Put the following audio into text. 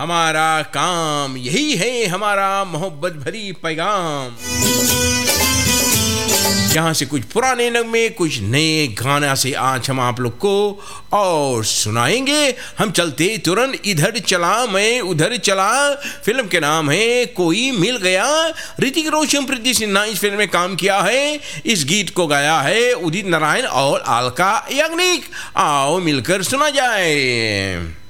हमारा काम यही है, हमारा मोहब्बत भरी पैगाम। यहाँ से कुछ पुराने नगमे, कुछ नए गाना से आज हम आप लोग को और सुनाएंगे। हम चलते तुरंत इधर चला मैं उधर चला, फिल्म के नाम है कोई मिल गया। ऋतिक रोशन, प्रीति सिन्हा इस फिल्म में काम किया है। इस गीत को गाया है उदित नारायण और अलका याग्निक। आओ मिलकर सुना जाए।